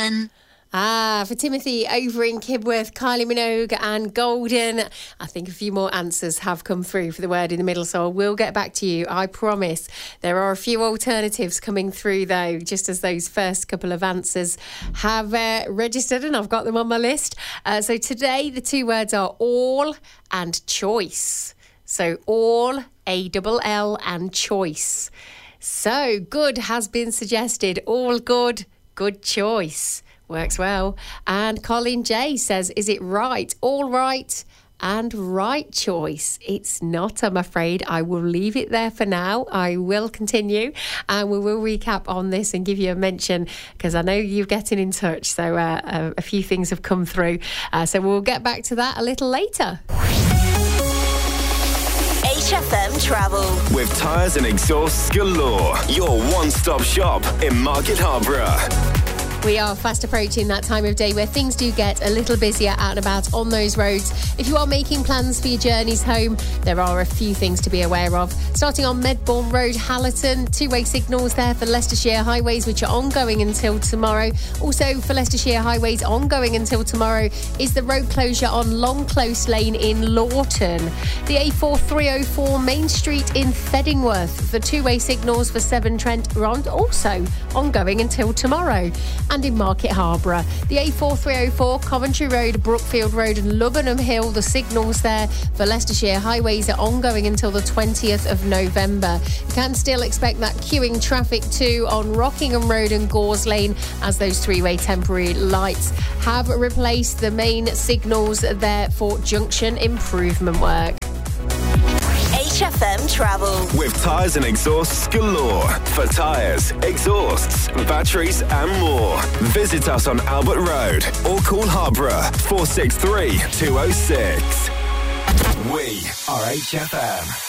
7. For Timothy over in Kibworth, Kylie Minogue and Golden. I think a few more answers have come through for the word in the middle, so I will get back to you, I promise. There are a few alternatives coming through, though, just as those first couple of answers have registered, and I've got them on my list. So today, the two words are all and choice. So all, A-double-L, and choice. So good has been suggested. All good, good choice. Works well. And Colin J says, is it right? All right and right choice. It's not, I'm afraid. I will leave it there for now. I will continue and we will recap on this and give you a mention because I know you're getting in touch. So a few things have come through. So we'll get back to that a little later. HFM Travel. With tyres and exhausts galore. Your one-stop shop in Market Harborough. We are fast approaching that time of day where things do get a little busier out and about on those roads. If you are making plans for your journeys home, there are a few things to be aware of. Starting on Medbourne Road, Hallerton, two-way signals there for Leicestershire highways, which are ongoing until tomorrow. Also for Leicestershire highways ongoing until tomorrow is the road closure on Long Close Lane in Lawton. The A4304 Main Street in Feddingworth. The two-way signals for Severn Trent are also ongoing until tomorrow. And in Market Harborough, the A4304 Coventry Road, Brookfield Road and Lubbenham Hill, the signals there for Leicestershire highways are ongoing until the 20th of November. You can still expect that queuing traffic too on Rockingham Road and Gores Lane as those three-way temporary lights have replaced the main signals there for junction improvement work. HFM Travel. With tyres and exhausts galore. For tyres, exhausts, batteries and more. Visit us on Albert Road or call Harborough 463 206. We are HFM.